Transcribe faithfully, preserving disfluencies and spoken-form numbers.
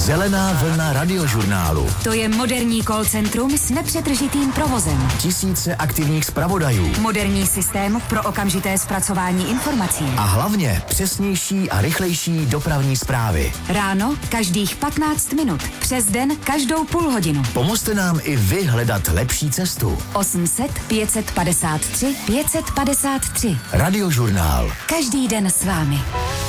Zelená vlna radiožurnálu. To je moderní call centrum s nepřetržitým provozem. Tisíce aktivních zpravodajů. Moderní systém pro okamžité zpracování informací. A hlavně přesnější a rychlejší dopravní zprávy. Ráno každých patnáct minut. Přes den každou půl hodinu. Pomozte nám i vy hledat lepší cestu. osm set pět padesát tři pět padesát tři. Radiožurnál. Každý den s vámi.